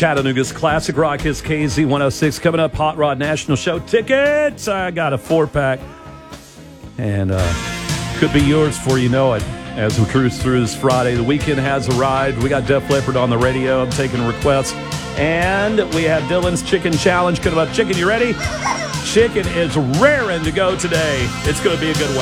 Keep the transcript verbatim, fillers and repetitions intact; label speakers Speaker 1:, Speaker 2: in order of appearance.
Speaker 1: Chattanooga's Classic Rock is K Z one oh six. Coming up, Hot Rod National Show tickets. I got a four-pack. And uh, could be yours before you know it as we cruise through this Friday. The weekend has arrived. We got Def Leppard on the radio. I'm taking requests. And we have Dylan's Chicken Challenge coming up. Chicken, you ready? Chicken is raring to go today. It's going to be a good one.